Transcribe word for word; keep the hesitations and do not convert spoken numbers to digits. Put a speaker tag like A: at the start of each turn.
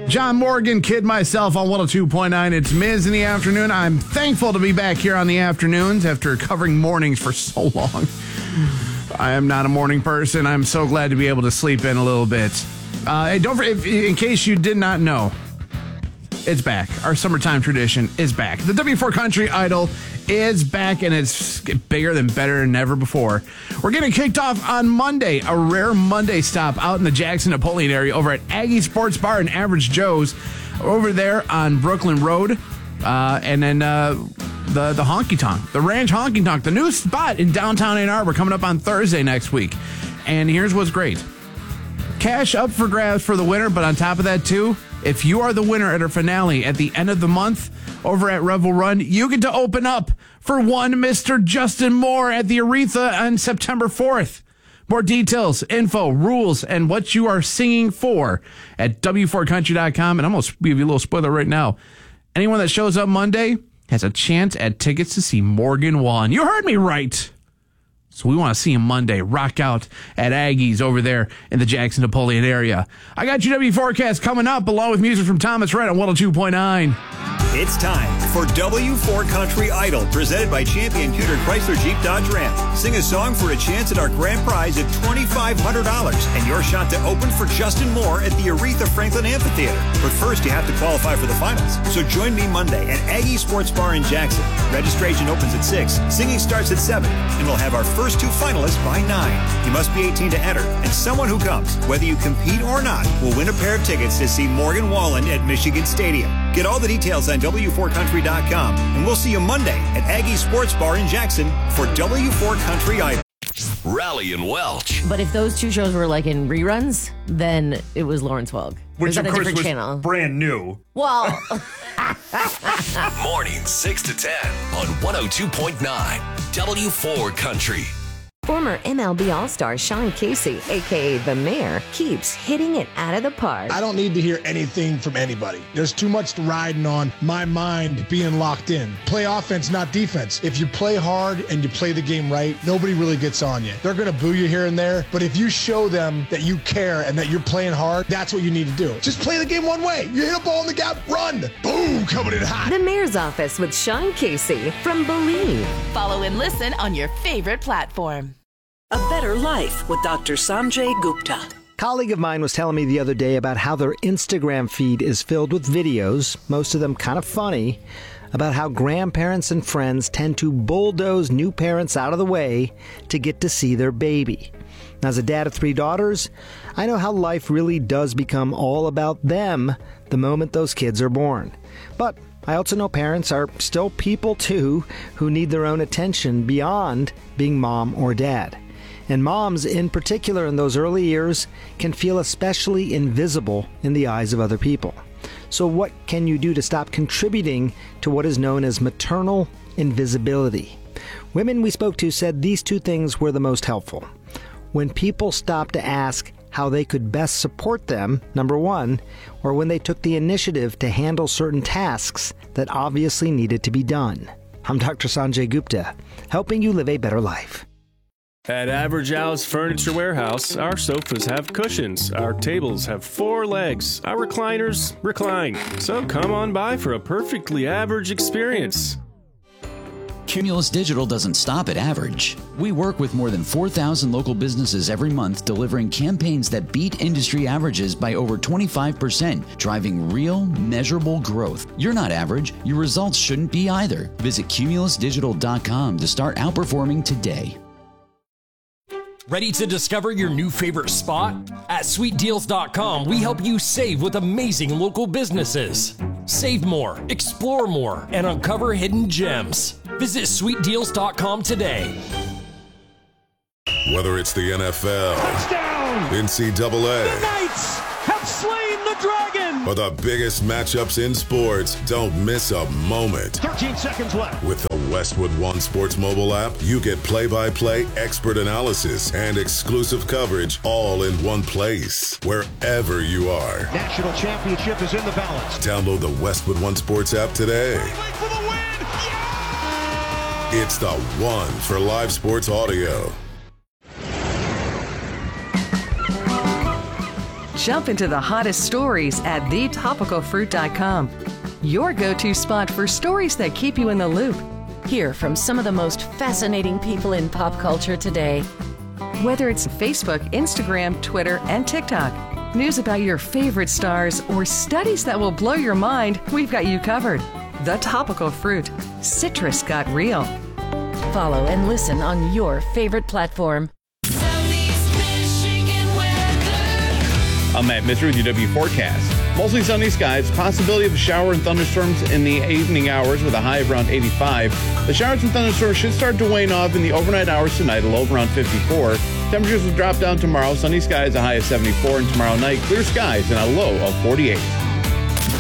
A: John Morgan, Kid Myself on one oh two point nine. It's Miz in the afternoon. I'm thankful to be back here on the afternoons after covering mornings for so long. I am not a morning person. I'm so glad to be able to sleep in a little bit. Uh, hey, don't if, in case you did not know, it's back. Our summertime tradition is back. The W four Country Idol is back, and it's bigger than better than ever before. We're getting kicked off on Monday, a rare Monday stop out in the Jackson-Napoleon area over at Aggie Sports Bar and Average Joe's over there on Brooklyn Road. Uh, and then uh, the, the Honky Tonk, the Ranch Honky Tonk, the new spot in downtown Ann Arbor coming up on Thursday next week. And here's what's great. Cash up for grabs for the winner, but on top of that, too, if you are the winner at our finale at the end of the month over at Revel Run, you get to open up for one Mister Justin Moore at the Aretha on September fourth. More details, info, rules, and what you are singing for at W four country dot com. And I'm going to give you a little spoiler right now. Anyone that shows up Monday has a chance at tickets to see Morgan Wallen. You heard me right. So we want to see him Monday rock out at Aggies over there in the Jackson-Napoleon area. I got your W forecast coming up along with music from Thomas Rhett on one oh two point nine.
B: It's time for W four Country Idol, presented by Champion Cuter Chrysler Jeep Dodge Ram. Sing a song for a chance at our grand prize of twenty-five hundred dollars and your shot to open for Justin Moore at the Aretha Franklin Amphitheater. But first, you have to qualify for the finals. So join me Monday at Aggie Sports Bar in Jackson. Registration opens at six, singing starts at seven, and we'll have our first two finalists by nine. You must be eighteen to enter, and someone who comes, whether you compete or not, will win a pair of tickets to see Morgan Wallen at Michigan Stadium. Get all the details on W four country dot com, and we'll see you Monday at Aggie Sports Bar in Jackson for W four Country Idol.
C: Rally and Welch.
D: But if those two shows were like in reruns, then it was Lawrence Welk.
E: Which, of course, was
D: channel?
E: brand new.
D: Well.
C: Morning six to ten on one oh two point nine W four Country.
F: Former M L B All-Star Sean Casey, a k a. The Mayor, keeps hitting it out of the park.
G: I don't need to hear anything from anybody. There's too much riding on my mind being locked in. Play offense, not defense. If you play hard and you play the game right, nobody really gets on you. They're going to boo you here and there, but if you show them that you care and that you're playing hard, that's what you need to do. Just play the game one way. You hit a ball in the gap, run. Boom, coming in hot.
F: The Mayor's Office with Sean Casey from Believe.
H: Follow and listen on your favorite platform.
I: A Better Life with Doctor Sanjay Gupta.
J: A colleague of mine was telling me the other day about how their Instagram feed is filled with videos, most of them kind of funny, about how grandparents and friends tend to bulldoze new parents out of the way to get to see their baby. As a dad of three daughters, I know how life really does become all about them the moment those kids are born. But I also know parents are still people too who need their own attention beyond being mom or dad. And moms, in particular in those early years, can feel especially invisible in the eyes of other people. So what can you do to stop contributing to what is known as maternal invisibility? Women we spoke to said these two things were the most helpful. When people stopped to ask how they could best support them, number one, or when they took the initiative to handle certain tasks that obviously needed to be done. I'm Doctor Sanjay Gupta, helping you live a better life.
K: At Average Al's Furniture Warehouse, our sofas have cushions, our tables have four legs, our recliners recline. So come on by for a perfectly average experience.
L: Cumulus Digital doesn't stop at average. We work with more than four thousand local businesses every month, delivering campaigns that beat industry averages by over twenty-five percent, driving real, measurable growth. You're not average. Your results shouldn't be either. Visit cumulus digital dot com to start outperforming today.
M: Ready to discover your new favorite spot? At sweet deals dot com, we help you save with amazing local businesses. Save more, explore more, and uncover hidden gems. Visit sweet deals dot com today.
N: Whether it's the N F L, touchdown, N C double A,
O: the Knights have slain the dragon,
N: or the biggest matchups in sports, don't miss a moment.
O: thirteen seconds left.
N: With the Westwood One Sports mobile app, you get play-by-play expert analysis and exclusive coverage all in one place, wherever you are.
O: National championship is in the balance.
N: Download the Westwood One Sports app today.
O: For the win. Yeah!
N: It's the one for live sports audio.
E: jump into the hottest stories at the topical fruit dot com. Your go-to spot for stories that keep you in the loop.
D: Hear from some of the most fascinating people in pop culture today.
E: Whether it's Facebook, Instagram, Twitter, and TikTok, news about your favorite stars, or studies that will blow your mind, we've got you covered. The Topical Fruit. Citrus got real.
D: Follow and listen on your favorite platform.
P: I'm Matt Mister with your W forecast. Mostly sunny skies, possibility of a shower and thunderstorms in the evening hours with a high of around eighty-five. The showers and thunderstorms should start to wane off in the overnight hours tonight, a low of around fifty-four. Temperatures will drop down tomorrow, sunny skies, a high of seventy-four, and tomorrow night, clear skies and a low of forty-eight.